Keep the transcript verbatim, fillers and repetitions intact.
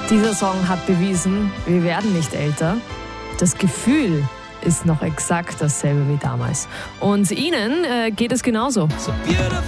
Dieser Song hat bewiesen, wir werden nicht älter. Das Gefühl ist noch exakt dasselbe wie damals. Und Ihnen äh, geht es genauso. So beautiful.